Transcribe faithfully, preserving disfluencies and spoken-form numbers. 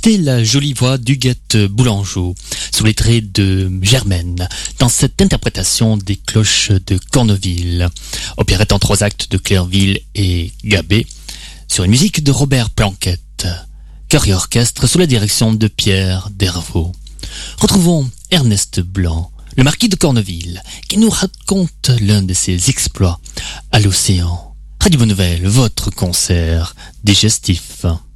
C'était la jolie voix d'Huguette Boulangeau, sous les traits de Germaine, dans cette interprétation des cloches de Corneville, opérette en trois actes de Clairville et Gabet, sur une musique de Robert Planquette, chœur et orchestre sous la direction de Pierre Dervaux. Retrouvons Ernest Blanc, le marquis de Corneville, qui nous raconte l'un de ses exploits à l'océan. Radio Bonne Nouvelle, votre concert digestif.